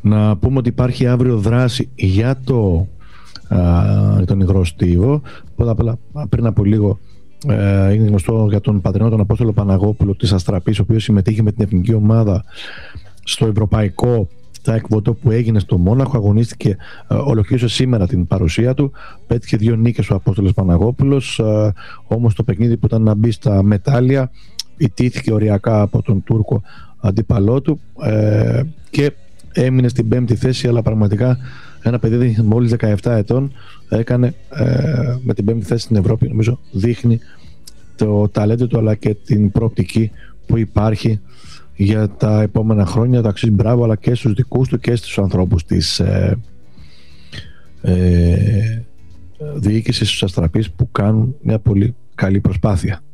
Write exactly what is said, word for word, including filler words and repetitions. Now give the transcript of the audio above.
Να πούμε ότι υπάρχει αύριο δράση για το, α, τον υγρό στίβο. Πρώτα απ' όλα, πριν από λίγο, ε, είναι γνωστό για τον πατρινό τον Απόστολο Παναγόπουλο της Αστραπής, ο οποίος συμμετείχε με την εθνική ομάδα στο ευρωπαϊκό τάεκβοντο που έγινε στο Μόναχο. Αγωνίστηκε, ε, ολοκλήρωσε σήμερα την παρουσία του. Πέτυχε δύο νίκες ο Απόστολος Παναγόπουλος, ε, όμως το παιχνίδι που ήταν να μπει στα μετάλλια ιτήθηκε οριακά από τον Τούρκο αντίπαλό του, ε, και έμεινε στην πέμπτη θέση. Αλλά πραγματικά ένα παιδί μόλις δεκαεπτά ετών έκανε, ε, με την πέμπτη θέση στην Ευρώπη, νομίζω δείχνει το ταλέντο του αλλά και την προοπτική που υπάρχει για τα επόμενα χρόνια. Το αξίζει μπράβο, αλλά και στους δικούς του και στους ανθρώπους της ε, ε, διοίκησης της Αστραπής που κάνουν μια πολύ καλή προσπάθεια.